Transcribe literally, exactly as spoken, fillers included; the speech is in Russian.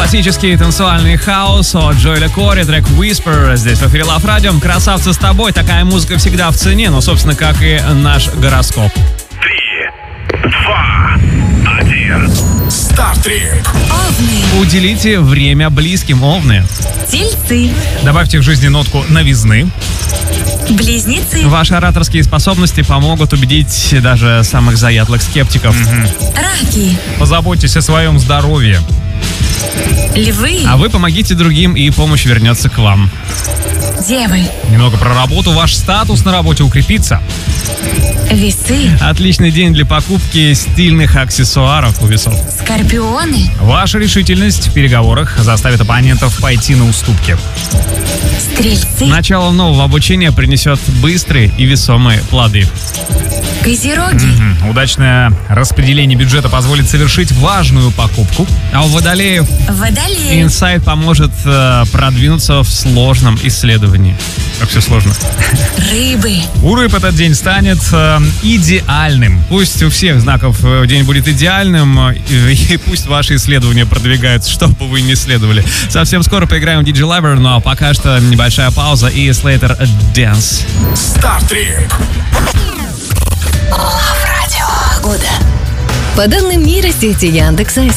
Классический танцевальный хаос от Джоэля Кори, трек Whisper. Здесь в эфире Love Radio. Красавцы с тобой. Такая музыка всегда в цене, ну, собственно, как и наш гороскоп. Три, два, один. Старт-трип. Овны. Уделите время близким, овны. Тельцы. Добавьте в жизни нотку новизны. Близнецы. Ваши ораторские способности помогут убедить даже самых заядлых скептиков. Угу. Раки. Позаботьтесь о своем здоровье. Львы. А вы помогите другим, и помощь вернется к вам. Девы. Немного про работу. Ваш статус на работе укрепится. Весы. Отличный день для покупки стильных аксессуаров у весов. Скорпионы. Ваша решительность в переговорах заставит оппонентов пойти на уступки. Стрельцы. Начало нового обучения принесет быстрые и весомые плоды. Козероги. Мгм. Удачное распределение бюджета позволит совершить важную покупку. А у водолеев Водолеи. инсайт поможет э, продвинуться в сложном исследовании. Как все сложно. Рыбы. У рыб этот день станет э, идеальным. Пусть у всех знаков э, день будет идеальным, э, и пусть ваши исследования продвигаются, что бы вы ни исследовали. Совсем скоро поиграем в ди джей Lover, но пока что небольшая пауза и Slater Dance. Старт-трип. Лав Радио. Года. По данным нейросети Яндекса,